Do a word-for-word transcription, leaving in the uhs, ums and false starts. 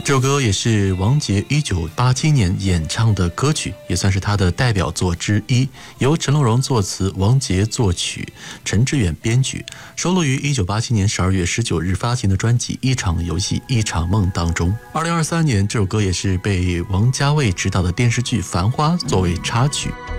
这首歌也是王杰一九八七年演唱的歌曲，也算是他的代表作之一，由陈乐融作词，王杰作曲，陈志远编曲，收录于一九八七年十二月十九日发行的专辑《一场游戏一场梦》当中。二零二三年，这首歌也是被王家卫执导的电视剧《繁花》作为插曲。